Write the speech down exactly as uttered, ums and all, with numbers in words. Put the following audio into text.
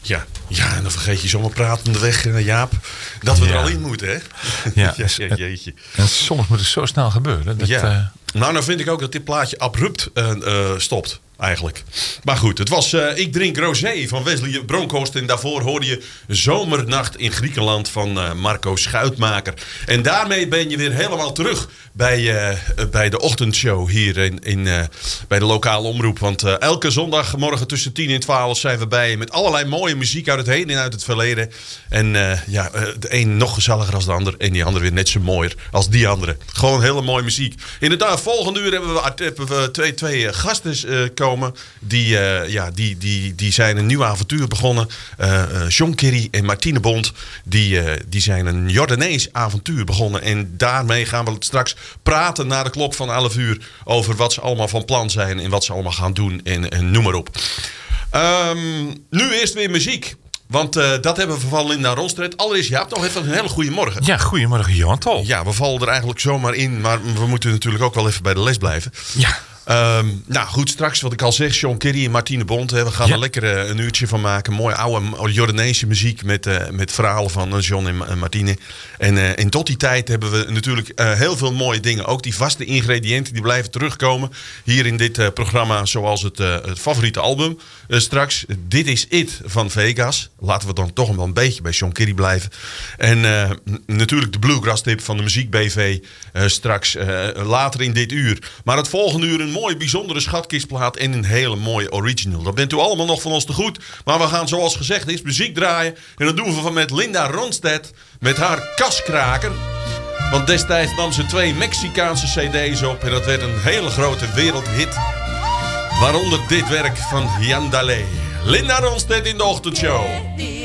Ja, ja, en dan vergeet je zomaar pratende weg, uh, Jaap. Dat we Ja. er al in moeten, hè? Ja, ja, ja jeetje. En soms moet het zo snel gebeuren. Dat, Ja. uh, Nou, nou vind ik ook dat dit plaatje abrupt uh, uh, stopt. Eigenlijk. Maar goed, het was uh, Ik Drink Rosé van Wesley Bronkhorst. En daarvoor hoorde je Zomernacht in Griekenland van uh, Marco Schuitmaker. En daarmee ben je weer helemaal terug bij, uh, bij de ochtendshow hier in, in, uh, bij de lokale omroep. Want uh, elke zondagmorgen tussen tien en twaalf zijn we bij je met allerlei mooie muziek uit het heden en uit het verleden. En uh, ja, uh, de een nog gezelliger als de ander en die ander weer net zo mooier als die andere. Gewoon hele mooie muziek. Inderdaad, volgende uur hebben we, hebben we twee, twee gasten uh, komen. Die, uh, ja, die, die, die zijn een nieuw avontuur begonnen. Uh, uh, John Kerry en Martine Bond. Die, uh, die zijn een Jordanees avontuur begonnen. En daarmee gaan we straks praten na de klok van elf uur. Over wat ze allemaal van plan zijn. En wat ze allemaal gaan doen. En, en noem maar op. Um, nu eerst weer muziek. Want uh, dat hebben we van Linda Ronstedt. Allereerst, Jaap, nog even een hele goede morgen. Ja, goedemorgen, Johan Tol. Ja, we vallen er eigenlijk zomaar in. Maar we moeten natuurlijk ook wel even bij de les blijven. Ja. Um, nou goed, straks wat ik al zeg, John Kerry en Martine Bond. Hè, we gaan ja. er lekker uh, een uurtje van maken. Mooie oude Jordaanese muziek met, uh, met verhalen van uh, John en, en Martine. En, uh, en tot die tijd hebben we natuurlijk uh, heel veel mooie dingen. Ook die vaste ingrediënten die blijven terugkomen hier in dit uh, programma. Zoals het, uh, het favoriete album uh, straks. Dit is It van Vegas. Laten we dan toch wel een beetje bij John Kerry blijven. En uh, n- natuurlijk de Bluegrass tip van de Muziek B V uh, straks uh, later in dit uur. Maar het volgende uur een mooie, bijzondere schatkistplaat en een hele mooie original. Dat bent u allemaal nog van ons te goed. Maar we gaan, zoals gezegd is, muziek draaien. En dat doen we van met Linda Ronstedt met haar Kaskraker. Want destijds nam ze twee Mexicaanse cd's op en dat werd een hele grote wereldhit. Waaronder dit werk van Yandalé. Linda Ronstedt in de ochtendshow.